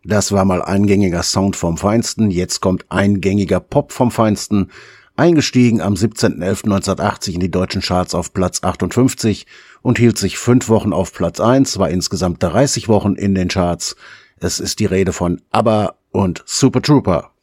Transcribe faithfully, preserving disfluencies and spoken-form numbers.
Das war mal eingängiger Sound vom Feinsten, jetzt kommt eingängiger Pop vom Feinsten. Eingestiegen am siebzehnten elften neunzehnhundertachtzig in die deutschen Charts auf Platz achtundfünfzig und hielt sich fünf Wochen auf Platz eins, war insgesamt dreißig Wochen in den Charts. Es ist die Rede von ABBA und Super Trooper.